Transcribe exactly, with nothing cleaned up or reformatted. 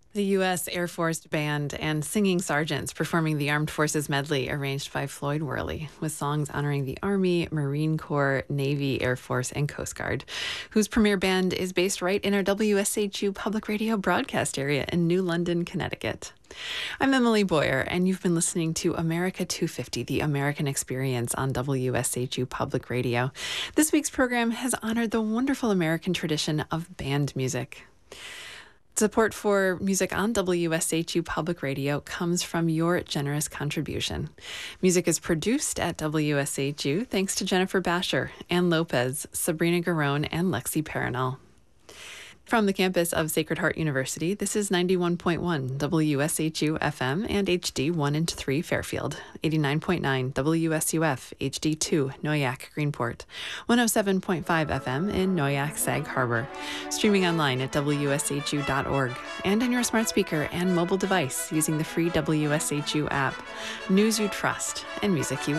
The U S Air Force Band and Singing Sergeants performing the Armed Forces Medley arranged by Floyd Worley, with songs honoring the Army, Marine Corps, Navy, Air Force, and Coast Guard, whose premier band is based right in our W S H U public radio broadcast area in New London, Connecticut. I'm Emily Boyer, and you've been listening to America two fifty, the American Experience on W S H U Public Radio. This week's program has honored the wonderful American tradition of band music. Support for music on W S H U Public Radio comes from your generous contribution. Music is produced at W S H U thanks to Jennifer Basher, Ann Lopez, Sabrina Garone, and Lexi Paranel. From the campus of Sacred Heart University, this is ninety-one point one W S H U F M and H D one and three Fairfield, eighty-nine point nine W S U F H D two Noyak Greenport, one oh seven point five F M in Noyak Sag Harbor, streaming online at W S H U dot org and in your smart speaker and mobile device using the free W S H U app. News you trust and music you